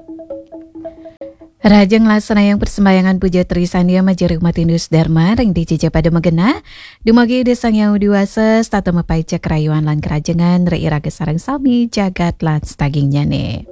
Rajang laksana yang persembayangan puja Trisandia Majari Umat Indus Dharma ring dijejak pada megena dumagi desa yang diwasa stata mepai cek rayuan lan kerajengan reiraga sarang sami jagat lan stagingnya nih.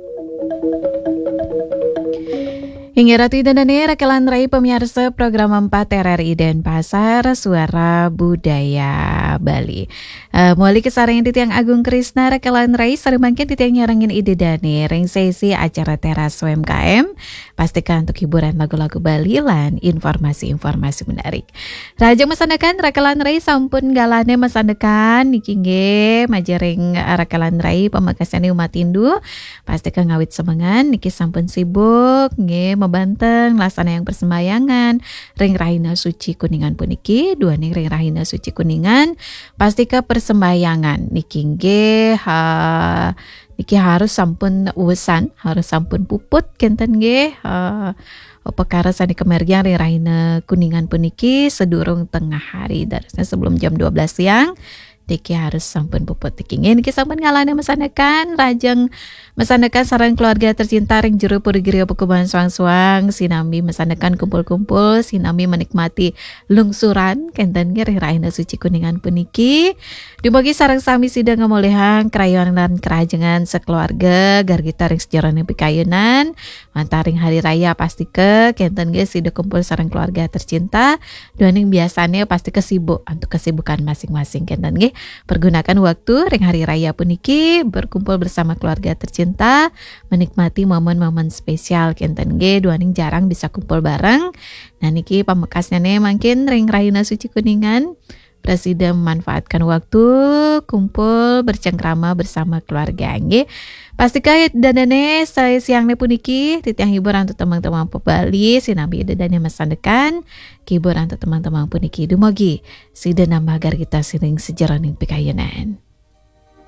Hingga ratu dan rekalan rai pemirsa program 4 RRI Denpasar Suara Budaya Bali. Muali kesarang di Tiang Agung Krisna rekalan rai saremangkin di Tiang nyarangin ide dani ring sesi acara teras UMKM. Pastikan untuk hiburan lagu-lagu Bali lan informasi-informasi menarik. Raja mesandakan rekalan rai sampun galane mesandakan niki nggih majaring rekalan rai pemekasan umat Hindu. Pastikan ngawit semangan niki sampun sibuk nggih membanteng lasana yang persembayangan ring rahina suci kuningan puniki dua ning ring rahina suci kuningan pastika persembayangan niki nggih niki harus sampun uwesan harus sampun puput kenten nggih perkara sani kemergian ring rahina kuningan puniki sedurung tengah hari darasnya sebelum jam 12 siang Diki harus sampun puput tikingin Niki sampun ngalane mesandakan rajang mesandakan sarang keluarga tercinta ring jero purigiri pekubuhan suang-suang sinambi mesandakan kumpul-kumpul sinambi menikmati lungsuran kenten ring rahina suci kuningan puniki dibagi sarang sami sidang ngamolehang krayon dan kerajengan sekeluarga gargita ring sejarahnya pikayunan mantaring hari raya pasti ke kenten ge sida kumpul sarang keluarga tercinta duaning biasanya pasti kesibuk untuk kesibukan masing-masing kenten ge pergunakan waktu ring hari raya puniki berkumpul bersama keluarga tercinta menikmati momen-momen spesial kenten ge duaning jarang bisa kumpul bareng. Nah niki pamekasnya nih makin ring rahina suci kuningan Presiden memanfaatkan waktu kumpul bercengkrama bersama keluarga nggih. Pastikan dadane saya siangnya puniki titiang hiburan untuk teman-teman Bali sinambi dadane mesandekan hiburan untuk teman-teman puniki dumogi sida nambah agar kita sering sejarah ning pikayunan.